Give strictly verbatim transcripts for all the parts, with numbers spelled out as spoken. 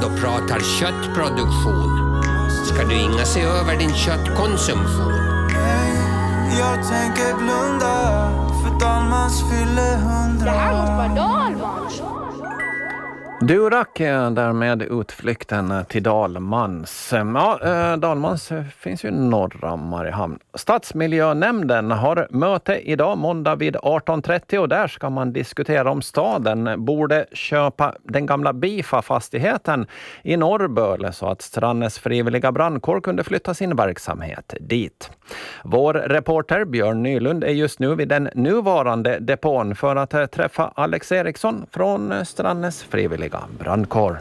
då pratar köttproduktion ska du inga se över din köttkonsumtion. Jag tänker blunda för Dalmans fyller hundra. Det här måste vara Dalmans. Durak därmed utflykten till Dalmans. Ja, Dalmans finns ju norra Mariehamn. Stadsmiljönämnden har möte idag måndag vid arton trettio och där ska man diskutera om staden borde köpa den gamla Bifa-fastigheten i Norrböle så att Strandnäs frivilliga brandkår kunde flytta sin verksamhet dit. Vår reporter Björn Nylund är just nu vid den nuvarande depån för att träffa Alex Eriksson från Strandnäs frivilliga brandkår.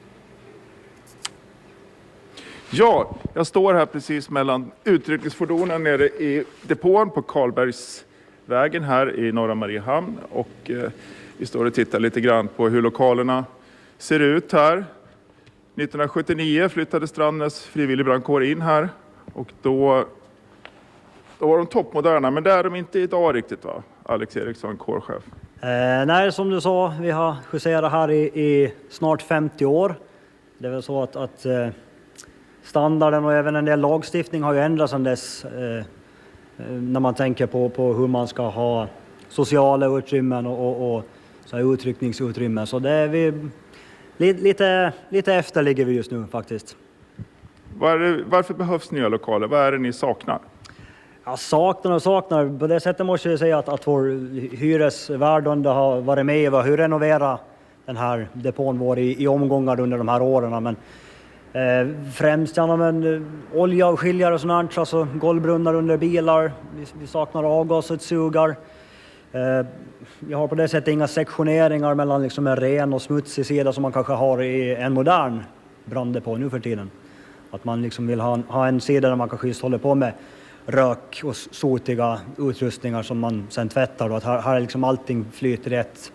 Ja, jag står här precis mellan utryckningsfordonen nere i depån på Karlbergsvägen här i norra Mariehamn. Och eh, vi står och tittar lite grann på hur lokalerna ser ut här. nittonhundrasjuttionio flyttade Strandnäs frivillig brandkår in här. Och då, då var de toppmoderna, men det är de inte idag riktigt, va? Alex Eriksson, kårchef. Eh, nej, som du sa, vi har huserat här i, i snart femtio år. Det är väl så att, att eh, standarden och även en del lagstiftning har ju ändrats sedan dess. Eh, när man tänker på, på hur man ska ha sociala utrymmen och, och, och så här utryckningsutrymmen. Så det är vi lite, lite efter ligger vi just nu faktiskt. Var, varför behövs nya lokaler? Vad är det ni saknar? Jag saknar och saknar. På det sättet måste jag säga att, att vår hyresvärd har varit med och hur renovera den här depån vår i, i omgångar under de här åren. Men eh, främst genom en olja och skiljare och sånt, alltså golvbrunnar under bilar. Vi, vi saknar avgasutsugar. Eh, vi har på det sättet inga sektioneringar mellan liksom en ren och smutsig sida som man kanske har i en modern branddepå nu för tiden. Att man liksom vill ha, ha en sida där man kanske just håller på med rök och sotiga utrustningar som man sen tvättar. Och att här, här är liksom allting flyter rätt.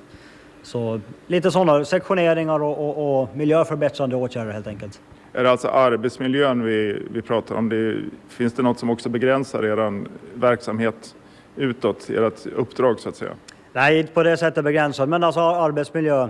Så lite sådana sektioneringar och, och, och miljöförbättrande åtgärder helt enkelt. Är det alltså arbetsmiljön vi, vi pratar om? Det, finns det något som också begränsar er verksamhet utåt, ert uppdrag så att säga? Nej, inte på det sättet begränsat. Men alltså arbetsmiljö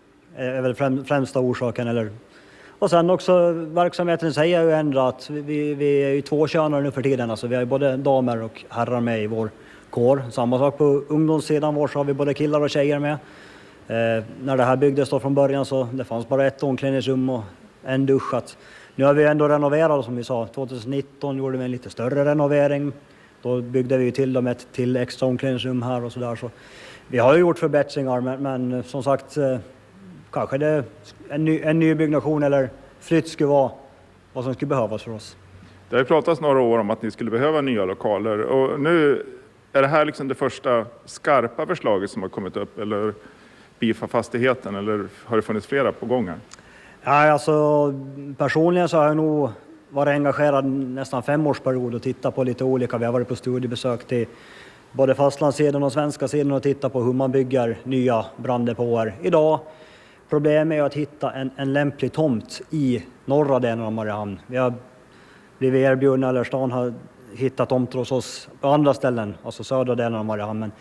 är väl främ, främsta orsaken. Eller... Och sen också verksamheten säger ju ändå att vi, vi är ju två könare nu för tiden. Alltså vi har ju både damer och herrar med i vår kår. Samma sak på ungdomssidan, var så har vi både killar och tjejer med. Eh, när det här byggdes då från början så det fanns bara ett omklädningsrum och en duschat. Nu har vi ändå renoverat som vi sa. tjugonitton gjorde vi en lite större renovering. Då byggde vi till dem ett till extra omklädningsrum här och sådär. Så vi har ju gjort förbättringar men, men som sagt eh, kanske det en, ny, en ny byggnation eller flytt skulle vara vad som skulle behövas för oss. Det har ju pratats några år om att ni skulle behöva nya lokaler och nu är det här liksom det första skarpa förslaget som har kommit upp eller Bifa-fastigheten eller har det funnits flera på gången? Ja, alltså personligen så har jag nog varit engagerad nästan fem årsperiod och tittat på lite olika. Vi har varit på studiebesök till både fastlandssidan och svenska sidan och tittat på hur man bygger nya branddepåer idag. Problemet är att hitta en, en lämplig tomt i norra delen av Mariehamn. Vi har blivit erbjudna, eller stan har hittat tomter hos oss på andra ställen, alltså södra delen av Mariehamn. Men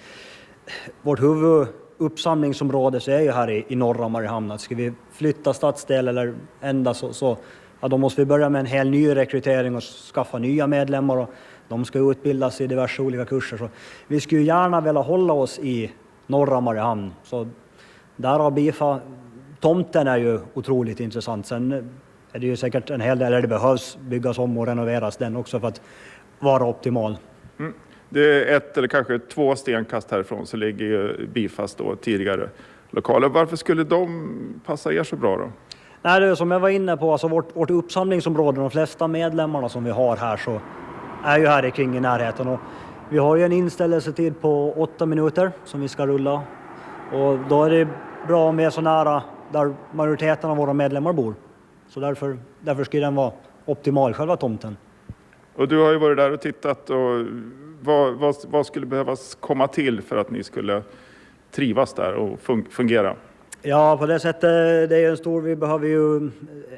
vårt huvuduppsamlingsområde så är ju här i, i norra Mariehamn. Ska vi flytta stadsdel eller ända så, så ja, då måste vi börja med en hel ny rekrytering och skaffa nya medlemmar. Och de ska utbildas i diverse olika kurser. Så vi skulle gärna vilja hålla oss i norra Mariehamn. Så där har Bifa, tomten är ju otroligt intressant. Sen är det ju säkert en hel del där det behövs byggas om och renoveras den också för att vara optimal. Mm. Det är ett eller kanske två stenkast härifrån så ligger ju Bifas då tidigare lokaler. Varför skulle de passa er så bra då? Nej, det är som jag var inne på, alltså vårt, vårt uppsamlingsområde, de flesta medlemmarna som vi har här så är ju här kring i närheten. Och vi har ju en inställelsetid på åtta minuter som vi ska rulla. Och då är det bra om vi är så nära där majoriteten av våra medlemmar bor. Så därför, därför skulle den vara optimal, själva tomten. Och du har ju varit där och tittat. Och vad, vad, vad skulle behövas komma till för att ni skulle trivas där och fungera? Ja, på det sättet, det är en stor, vi behöver ju